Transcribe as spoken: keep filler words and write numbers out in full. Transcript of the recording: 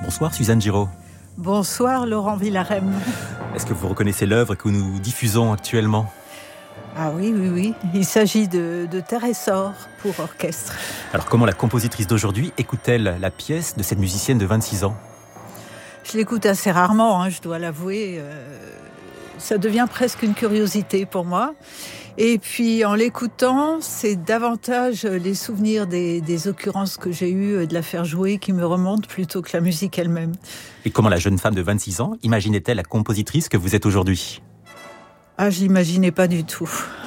Bonsoir Suzanne Giraud. Bonsoir Laurent Villarem. Est-ce que vous reconnaissez l'œuvre que nous diffusons actuellement ? Ah oui, oui, oui. Il s'agit de, de Terre et Sort pour orchestre. Alors comment la compositrice d'aujourd'hui écoute-t-elle la pièce de cette musicienne de vingt-six ans ? Je l'écoute assez rarement, hein, je dois l'avouer. Euh, ça devient presque une curiosité pour moi. Et puis en l'écoutant, c'est davantage les souvenirs des, des occurrences que j'ai eues de la faire jouer qui me remontent plutôt que la musique elle-même. Et comment la jeune femme de vingt-six ans imaginait-elle la compositrice que vous êtes aujourd'hui ? Ah, je l'imaginais pas du tout.